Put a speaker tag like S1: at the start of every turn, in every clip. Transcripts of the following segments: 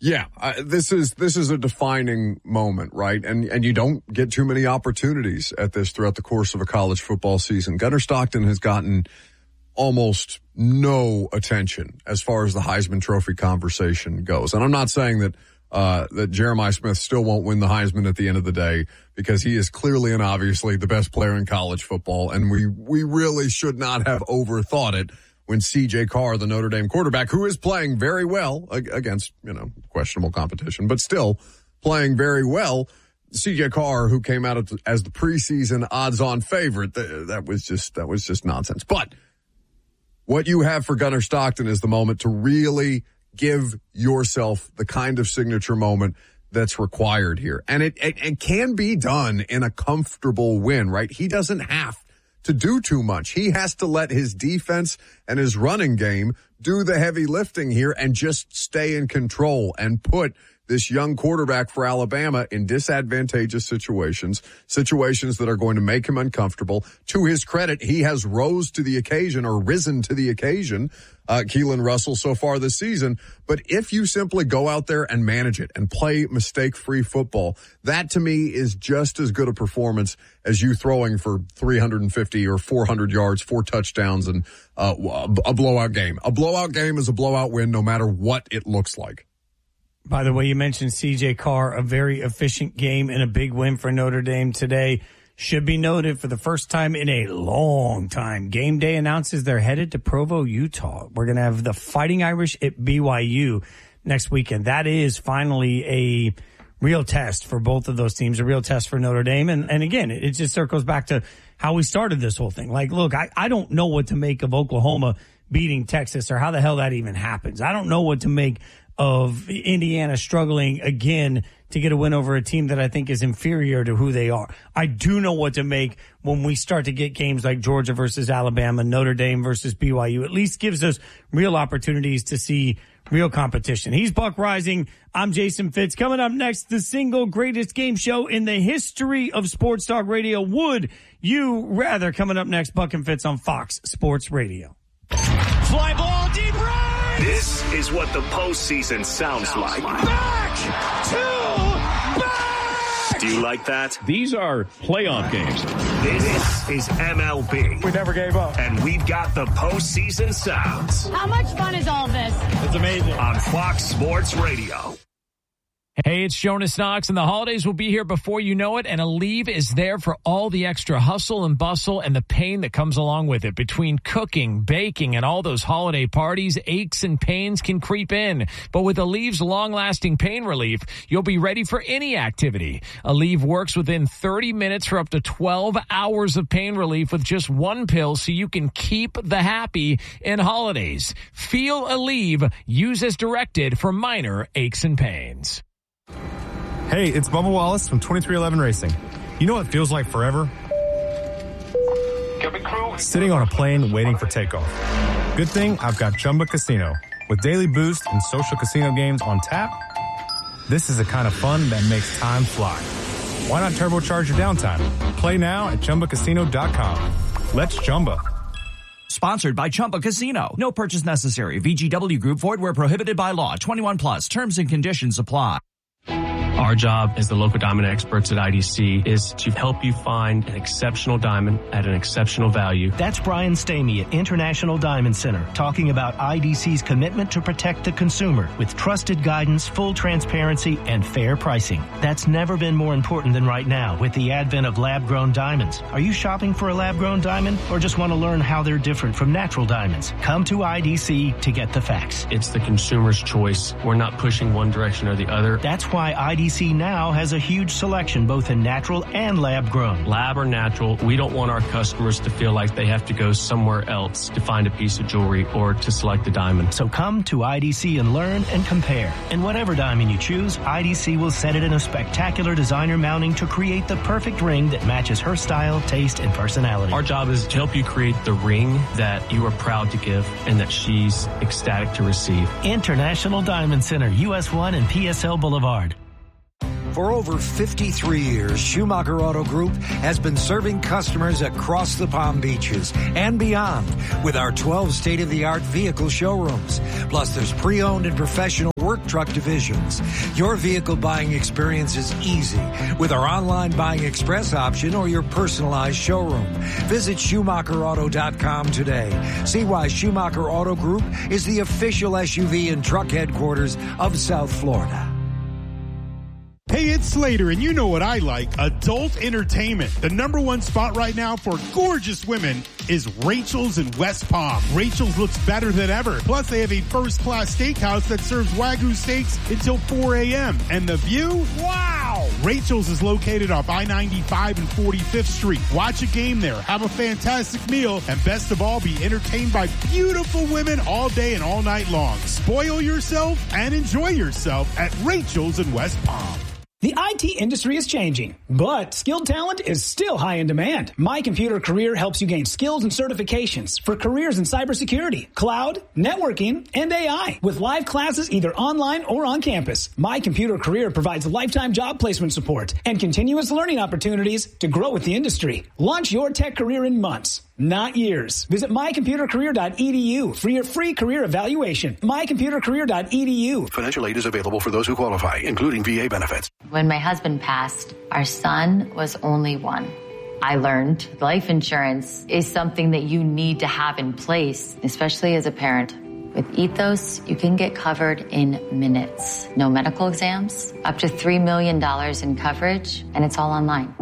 S1: Yeah, this is a defining moment, right? And you don't get too many opportunities at this throughout the course of a college football season. Gunnar Stockton has gotten almost no attention as far as the Heisman Trophy conversation goes. And I'm not saying that that Jeremiah Smith still won't win the Heisman at the end of the day, because he is clearly and obviously the best player in college football, and we really should not have overthought it when C.J. Carr, the Notre Dame quarterback, who is playing very well against, questionable competition, but still playing very well, C.J. Carr, who came out as the preseason odds-on favorite, that was just nonsense. But what you have for Gunnar Stockton is the moment to really give yourself the kind of signature moment that's required here. And it can be done in a comfortable win, right? He doesn't have to do too much. He has to let his defense and his running game do the heavy lifting here and just stay in control and put this young quarterback for Alabama in disadvantageous situations that are going to make him uncomfortable. To his credit, he has risen to the occasion, Keelan Russell, so far this season. But if you simply go out there and manage it and play mistake-free football, that to me is just as good a performance as you throwing for 350 or 400 yards, 4 touchdowns, and a blowout game. A blowout game is a blowout win no matter what it looks like.
S2: By the way, you mentioned C.J. Carr, a very efficient game and a big win for Notre Dame today. Should be noted, for the first time in a long time, Game Day announces they're headed to Provo, Utah. We're going to have the Fighting Irish at BYU next weekend. That is finally a real test for both of those teams, a real test for Notre Dame. And again, it just circles back to how we started this whole thing. Like, look, I don't know what to make of Oklahoma beating Texas, or how the hell that even happens. I don't know what to make of Indiana struggling again to get a win over a team that I think is inferior to who they are. I do know what to make when we start to get games like Georgia versus Alabama, Notre Dame versus BYU. At least gives us real opportunities to see real competition. He's Buck Rising. I'm Jason Fitz. Coming up next, the single greatest game show in the history of Sports Talk Radio. Would you rather? Coming up next, Buck and Fitz on Fox Sports Radio.
S3: Fly ball, deep right!
S4: This is what the postseason sounds like.
S3: Back to back!
S4: Do you like that?
S5: These are playoff games.
S4: This is MLB.
S3: We never gave up.
S4: And we've got the postseason sounds.
S6: How much fun is all this?
S3: It's amazing.
S4: On Fox Sports Radio.
S7: Hey, it's Jonas Knox, and the holidays will be here before you know it, and Aleve is there for all the extra hustle and bustle and the pain that comes along with it. Between cooking, baking, and all those holiday parties, aches and pains can creep in. But with Aleve's long-lasting pain relief, you'll be ready for any activity. Aleve works within 30 minutes for up to 12 hours of pain relief with just one pill, so you can keep the happy in holidays. Feel Aleve. Use as directed for minor aches and pains.
S8: Hey, it's Bubba Wallace from 2311 Racing. You know what feels like forever? Sitting on a plane waiting for takeoff. Good thing I've got Chumba Casino. With daily boost and social casino games on tap, this is the kind of fun that makes time fly. Why not turbocharge your downtime? Play now at ChumbaCasino.com. Let's Chumba.
S9: Sponsored by Chumba Casino. No purchase necessary. VGW Group. Void where prohibited by law. 21 plus. Terms and conditions apply.
S10: Our job as the local diamond experts at IDC is to help you find an exceptional diamond at an exceptional value.
S11: That's Brian Stamey at International Diamond Center talking about IDC's commitment to protect the consumer with trusted guidance, full transparency, and fair pricing. That's never been more important than right now with the advent of lab-grown diamonds. Are you shopping for a lab-grown diamond or just want to learn how they're different from natural diamonds? Come to IDC to get the facts.
S10: It's the consumer's choice. We're not pushing one direction or the other.
S11: That's why IDC now has a huge selection both in natural and lab-grown.
S10: Lab or natural, we don't want our customers to feel like they have to go somewhere else to find a piece of jewelry or to select a diamond.
S11: So come to IDC and learn and compare. And whatever diamond you choose, IDC will set it in a spectacular designer mounting to create the perfect ring that matches her style, taste, and personality.
S10: Our job is to help you create the ring that you are proud to give and that she's ecstatic to receive.
S11: International Diamond Center, US 1 and PSL Boulevard.
S6: For over 53 years, Schumacher Auto Group has been serving customers across the Palm Beaches and beyond with our 12 state-of-the-art vehicle showrooms. Plus, there's pre-owned and professional work truck divisions. Your vehicle buying experience is easy with our online buying express option or your personalized showroom. Visit SchumacherAuto.com today. See why Schumacher Auto Group is the official SUV and truck headquarters of South Florida.
S12: Hey, it's Slater, and you know what I like, adult entertainment. The number one spot right now for gorgeous women is Rachel's in West Palm. Rachel's looks better than ever. Plus, they have a first-class steakhouse that serves Wagyu steaks until 4 a.m. And the view? Wow! Rachel's is located off I-95 and 45th Street. Watch a game there, have a fantastic meal, and best of all, be entertained by beautiful women all day and all night long. Spoil yourself and enjoy yourself at Rachel's in West Palm.
S13: The IT industry is changing, but skilled talent is still high in demand. My Computer Career helps you gain skills and certifications for careers in cybersecurity, cloud, networking, and AI. With live classes either online or on campus, My Computer Career provides lifetime job placement support and continuous learning opportunities to grow with the industry. Launch your tech career in months, not years. Visit mycomputercareer.edu for your free career evaluation. mycomputercareer.edu.
S14: Financial aid is available for those who qualify, including VA benefits.
S15: When my husband passed, our son was only one. I learned life insurance is something that you need to have in place, especially as a parent. With Ethos, you can get covered in minutes. No medical exams, up to $3 million in coverage, and it's all online.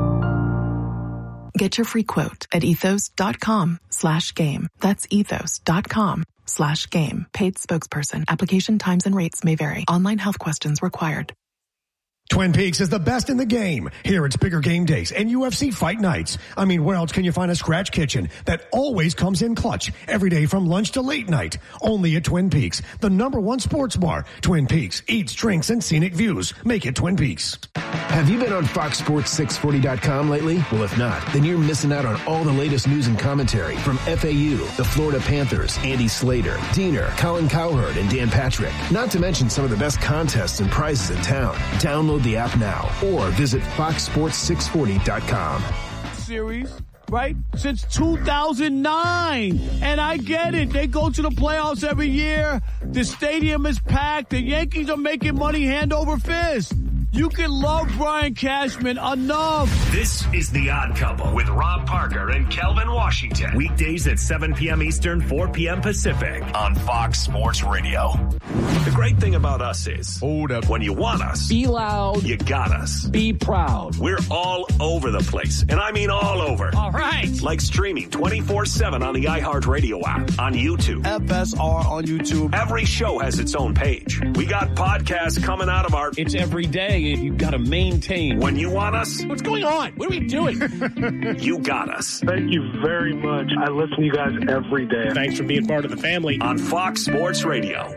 S16: Get your free quote at ethos.com/game. That's ethos.com/game. Paid spokesperson. Application times and rates may vary. Online health questions required.
S17: Twin Peaks is the best in the game. Here it's bigger game days and UFC fight nights. I mean, where else can you find a scratch kitchen that always comes in clutch every day from lunch to late night? Only at Twin Peaks, the #1 sports bar. Twin Peaks, eats, drinks, and scenic views. Make it Twin Peaks.
S18: Have you been on FoxSports640.com lately? Well, if not, then you're missing out on all the latest news and commentary from FAU, the Florida Panthers, Andy Slater, Diener, Colin Cowherd, and Dan Patrick. Not to mention some of the best contests and prizes in town. Download the app now or visit FoxSports640.com.
S19: Series, right? Since 2009. And I get it. They go to the playoffs every year. The stadium is packed. The Yankees are making money hand over fist. You can love Brian Cashman enough.
S4: This is The Odd Couple with Rob Parker and Kelvin Washington. Weekdays at 7 p.m. Eastern, 4 p.m. Pacific on Fox Sports Radio. The great thing about us is, hold up, when you want us,
S19: be loud,
S4: you got us.
S19: Be proud.
S4: We're all over the place, and I mean all over.
S19: All right.
S4: Like streaming 24/7 on the iHeartRadio app, on YouTube.
S19: FSR on YouTube.
S4: Every show has its own page. We got podcasts coming out of our...
S19: It's every day. You've got to maintain.
S4: When you want us,
S19: what's going on? What are we doing?
S4: You got us.
S20: Thank you very much. I listen to you guys every day.
S19: Thanks for being part of the family.
S4: On Fox Sports Radio.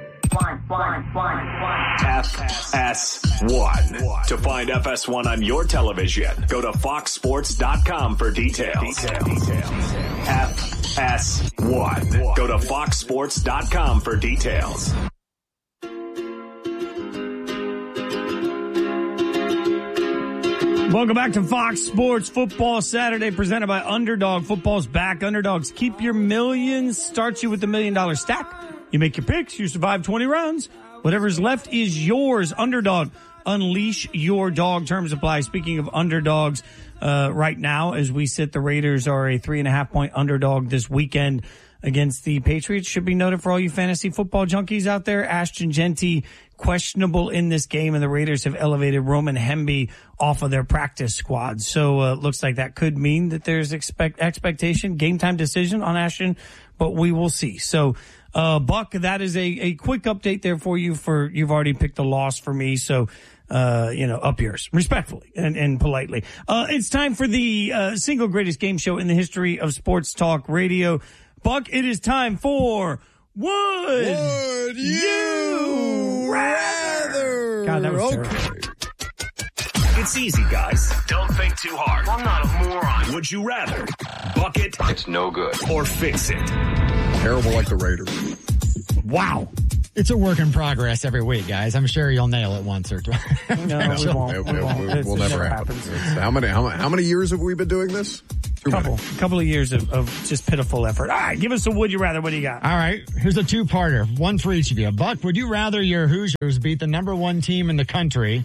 S4: FS1. To find FS1 on your television, go to foxsports.com for details. FS1. Go to foxsports.com for details.
S2: Welcome back to Fox Sports Football Saturday, presented by Underdog. Football's back. Underdogs keep your millions. Starts you with the $1 million stack. You make your picks. You survive 20 rounds. Whatever's left is yours. Underdog. Unleash your dog. Terms apply. Speaking of underdogs, right now, as we sit, the Raiders are a 3.5-point underdog this weekend against the Patriots. Should be noted for all you fantasy football junkies out there. Ashton Jeanty questionable in this game, and the Raiders have elevated Roman Hemby off of their practice squad. So looks like that could mean that there's expectation, game time decision on Ashton, but we will see. So Buck, that is a quick update there for you. You've already picked a loss for me, so up yours, respectfully and politely. It's time for the single greatest game show in the history of sports talk radio. Buck, it is time for Would You Rather? God, that was terrible.
S4: It's easy, guys. Don't think too hard. I'm not a moron. Would you rather buck it? It's no good. Or fix it?
S1: Terrible like the Raiders.
S2: Wow.
S21: It's a work in progress every week, guys. I'm sure you'll nail it once or twice.
S2: No, we won't.
S1: It will never happen. How many years have we been doing this?
S2: Couple of years of just pitiful effort. All right, give us a would you rather. What do you got?
S21: All right, here's a two-parter, one for each of you. Buck, would you rather your Hoosiers beat the number one team in the country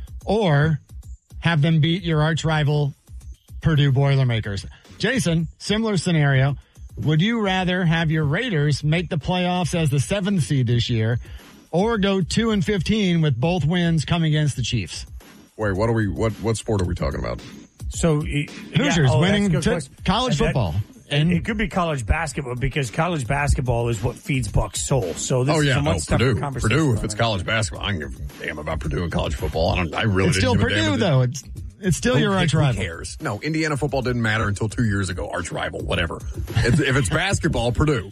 S21: or have them beat your arch rival Purdue Boilermakers? Jason, similar scenario. Would you rather have your Raiders make the playoffs as the 7th seed this year or go 2-15 with both wins coming against the Chiefs?
S1: Wait, what sport are we talking about?
S2: So
S21: Hoosiers winning college football.
S2: And it could be college basketball because college basketball is what feeds Buck's soul. So this is a much tougher conversation.
S1: Purdue, if it's college basketball, I don't give a damn about Purdue and college football. I really
S21: it's
S1: didn't
S21: still
S1: give a
S21: Purdue,
S1: damn.
S21: though. It's still your arch rival.
S1: Who cares? No, Indiana football didn't matter until 2 years ago. Arch rival, whatever. If it's basketball, Purdue.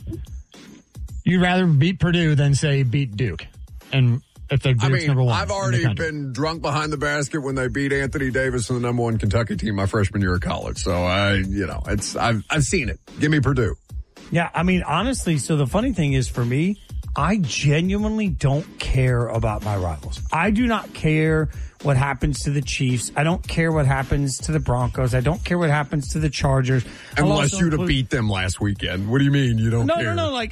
S21: You'd rather beat Purdue than, say, beat Duke. And if they're Duke's number one.
S1: I've already been drunk behind the basket when they beat Anthony Davis and the number one Kentucky team my freshman year of college. So I've seen it. Give me Purdue.
S2: Yeah, I mean, honestly, so the funny thing is for me, I genuinely don't care about my rivals. I do not care what happens to the Chiefs. I don't care what happens to the Broncos. I don't care what happens to the Chargers.
S1: Unless you'd have beat them last weekend. What do you mean you don't care?
S2: No. Like,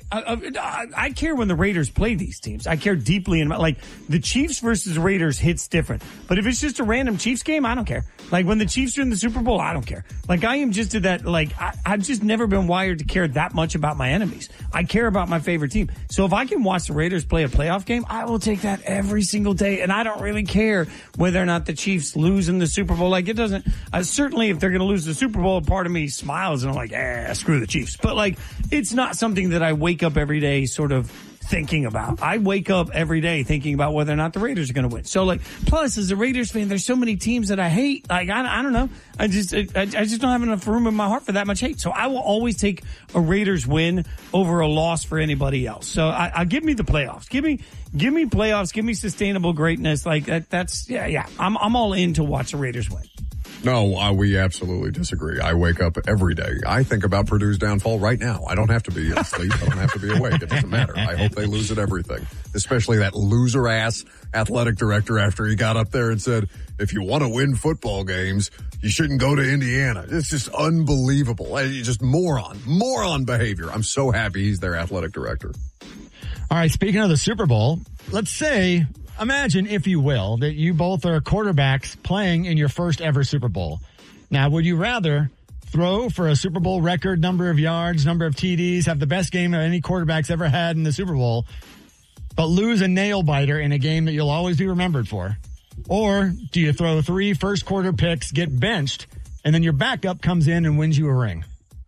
S2: I care when the Raiders play these teams. I care deeply. Like, the Chiefs versus Raiders hits different. But if it's just a random Chiefs game, I don't care. Like, when the Chiefs are in the Super Bowl, I don't care. Like, I am just to that, like, I've just never been wired to care that much about my enemies. I care about my favorite team. So if I can watch the Raiders play a playoff game, I will take that every single day. And I don't really care whether or not the Chiefs lose in the Super Bowl. Like, it doesn't, certainly if they're going to lose the Super Bowl, part of me smiles and I'm like, screw the Chiefs. But like, it's not something that I wake up every day sort of thinking about. I wake up every day thinking about whether or not the Raiders are going to win. So like, plus as a Raiders fan, there's so many teams that I hate. Like, I don't know. I just don't have enough room in my heart for that much hate. So I will always take a Raiders win over a loss for anybody else. So I give me the playoffs. Give me playoffs. Give me sustainable greatness. Like that's I'm all in to watch the Raiders win.
S1: No, we absolutely disagree. I wake up every day. I think about Purdue's downfall right now. I don't have to be asleep. I don't have to be awake. It doesn't matter. I hope they lose at everything, especially that loser-ass athletic director after he got up there and said, if you want to win football games, you shouldn't go to Indiana. It's just unbelievable. Just moron behavior. I'm so happy he's their athletic director.
S21: All right, speaking of the Super Bowl, let's say, imagine, if you will, that you both are quarterbacks playing in your first ever Super Bowl. Now, would you rather throw for a Super Bowl record number of yards, number of TDs, have the best game that any quarterback's ever had in the Super Bowl, but lose a nail-biter in a game that you'll always be remembered for? Or do you throw 3 first-quarter picks, get benched, and then your backup comes in and wins you a ring?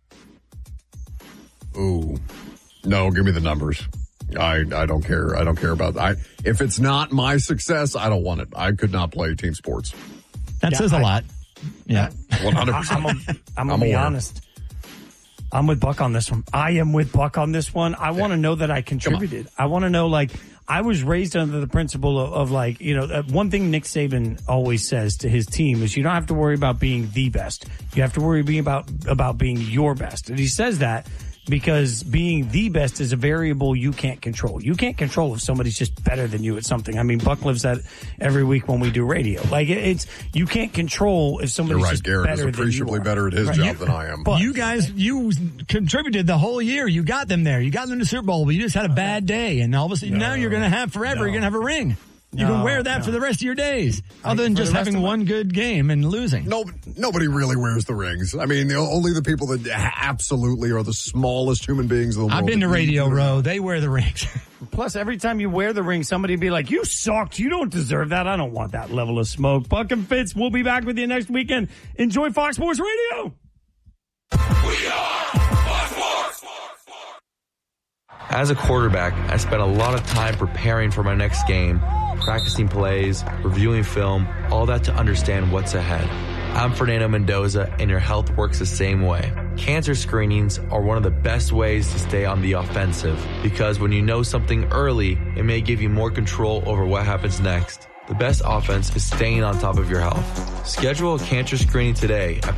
S1: Ooh. No, give me the numbers. I don't care. I don't care about that. If it's not my success, I don't want it. I could not play team sports.
S21: That says a lot. Yeah.
S1: 100%.
S2: I'm going to be honest. I'm with Buck on this one. I am with Buck on this one. I want to know that I contributed. I want to know, like, I was raised under the principle of like, you know, one thing Nick Saban always says to his team is you don't have to worry about being the best. You have to worry about being your best. And he says that because being the best is a variable you can't control. You can't control if somebody's just better than you at something. I mean, Buck lives that every week when we do radio. Like, it's you can't control if somebody's just better than you are.
S1: Garrett is appreciably better at his job than I am.
S21: But you guys, you contributed the whole year. You got them there. You got them to the Super Bowl, but you just had a bad day. And all of a sudden, now you're going to have forever. You're going to have a ring. You can wear that for the rest of your days, other than just having one good game and losing.
S1: Nobody really wears the rings. I mean, only the people that absolutely are the smallest human beings in the world.
S21: I've been to Radio Row. They wear the rings.
S2: Plus, every time you wear the ring, somebody be like, you sucked. You don't deserve that. I don't want that level of smoke. Buck and Fitz, we'll be back with you next weekend. Enjoy Fox Sports Radio.
S22: We are Fox Sports. As a quarterback, I spent a lot of time preparing for my next game, practicing plays, reviewing film, all that to understand what's ahead. I'm Fernando Mendoza, and your health works the same way. Cancer screenings are one of the best ways to stay on the offensive, because when you know something early, it may give you more control over what happens next. The best offense is staying on top of your health. Schedule a cancer screening today at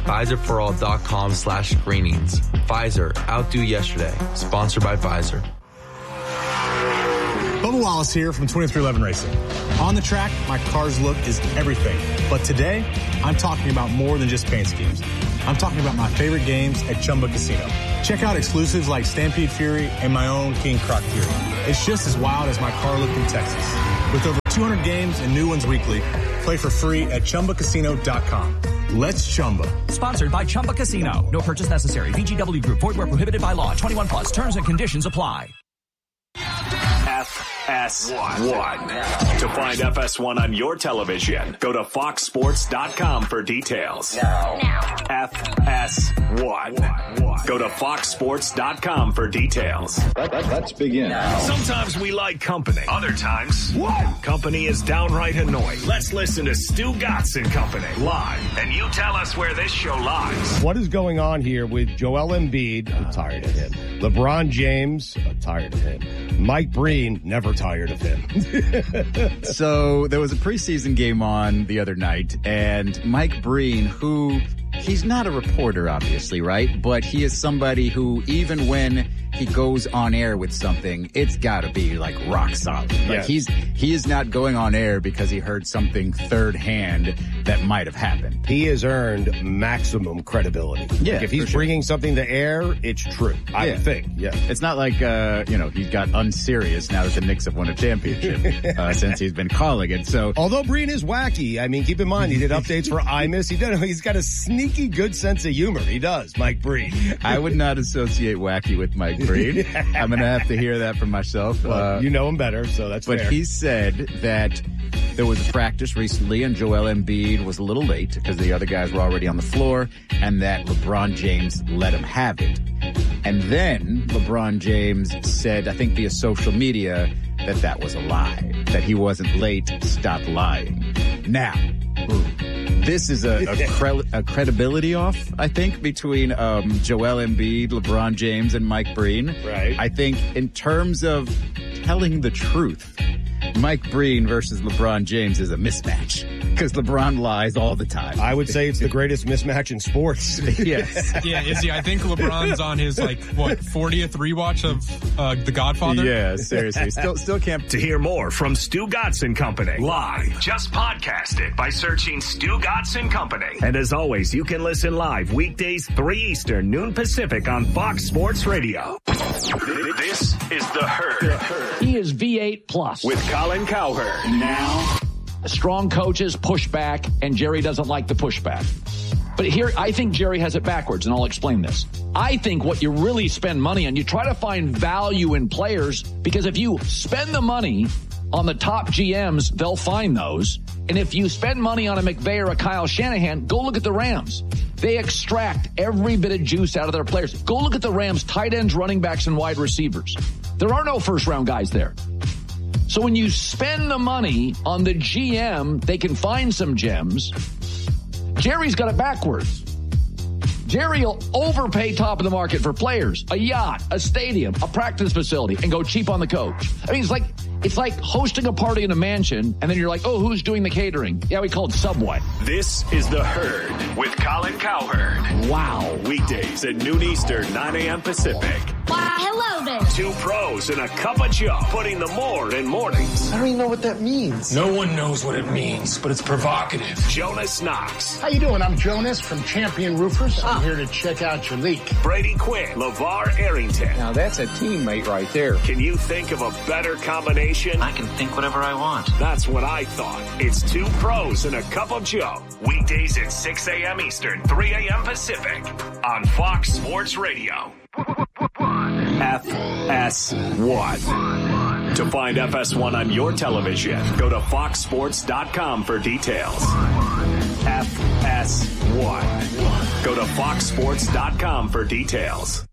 S22: Pfizerforall.com/screenings. Pfizer, outdo yesterday. Sponsored by Pfizer.
S3: Bubba Wallace here from 2311 Racing. On the track, my car's look is everything. But today, I'm talking about more than just paint schemes. I'm talking about my favorite games at Chumba Casino. Check out exclusives like Stampede Fury and my own King Croc Fury. It's just as wild as my car looked in Texas. With over 200 games and new ones weekly, play for free at ChumbaCasino.com. Let's Chumba.
S9: Sponsored by Chumba Casino. No purchase necessary. VGW Group. Void where prohibited by law. 21 plus. Terms and conditions apply.
S4: FS1. To find FS1 on your television, go to foxsports.com for details. Now. FS1. Go to foxsports.com for details.
S5: Let's begin.
S4: Sometimes we like company. Other times, company is downright annoying. Let's listen to Stu Gatz and Company live, and you tell us where this show lies.
S23: What is going on here with Joel Embiid? I'm tired of him. LeBron James? I'm tired of him. Mike Breen? Never tired of him.
S24: So there was a preseason game on the other night, and Mike Breen, who he's not a reporter, obviously, right? But he is somebody who, even when he goes on air with something, it's got to be like rock solid. Like he is not going on air because he heard something third hand that might have happened.
S23: He has earned maximum credibility.
S24: Yeah,
S23: like if he's bringing something to air, it's true. I would think. Yeah,
S24: it's not like he's got unserious now that the Knicks have won a championship since he's been calling it. So
S23: although Breen is wacky, I mean, keep in mind he did updates for Imus. He's got a sneaky good sense of humor. He does, Mike Breen.
S24: I would not associate wacky with Mike Breen. I'm going to have to hear that from myself.
S23: Well, you know him better, so that's fair.
S24: But he said that there was a practice recently and Joel Embiid was a little late because the other guys were already on the floor, and that LeBron James let him have it. And then LeBron James said, I think via social media, that was a lie, that he wasn't late. Stop lying. Now, this is a credibility off, I think, between Joel Embiid, LeBron James, and Mike Breen.
S23: Right.
S24: I think in terms of telling the truth, Mike Breen versus LeBron James is a mismatch because LeBron lies all the time.
S23: I would say it's the greatest mismatch in sports.
S24: Yes.
S25: Yeah, is he? I think LeBron's on his 40th rewatch of The Godfather.
S24: Yeah, seriously. Still can't.
S4: To hear more from Stu Gatz and Company live, just podcast it by searching Stu Gatz and Company. And as always, you can listen live weekdays 3 Eastern, noon Pacific on Fox Sports Radio. This is The Herd.
S26: He is V8 plus.
S4: With Colin Cowherd.
S26: Now, strong coaches push back, and Jerry doesn't like the pushback. But here, I think Jerry has it backwards, and I'll explain this. I think what you really spend money on, you try to find value in players, because if you spend the money on the top GMs, they'll find those. And if you spend money on a McVay or a Kyle Shanahan, go look at the Rams. They extract every bit of juice out of their players. Go look at the Rams' tight ends, running backs, and wide receivers. There are no first-round guys there. So when you spend the money on the GM, they can find some gems. Jerry's got it backwards. Jerry will overpay top of the market for players, a yacht, a stadium, a practice facility, and go cheap on the coach. I mean, it's like hosting a party in a mansion, and then you're like, oh, who's doing the catering? Yeah, we call it Subway.
S4: This is The Herd with Colin Cowherd.
S26: Wow.
S4: Weekdays at noon Eastern, 9 a.m. Pacific.
S27: Wow, hello there.
S4: Two pros and a cup of Joe, putting the more in mornings.
S27: I don't even know what that means.
S28: No one knows what it means, but it's provocative.
S4: Jonas Knox.
S27: How you doing? I'm Jonas from Champion Roofers. I'm here to check out your leak.
S4: Brady Quinn. LeVar Arrington.
S27: Now that's a teammate right there.
S4: Can you think of a better combination?
S27: I can think whatever I want.
S4: That's what I thought. It's two pros and a cup of Joe. Weekdays at 6 a.m. Eastern, 3 a.m. Pacific on Fox Sports Radio. FS1. To find FS1 on your television, go to foxsports.com for details. FS1. Go to foxsports.com for details.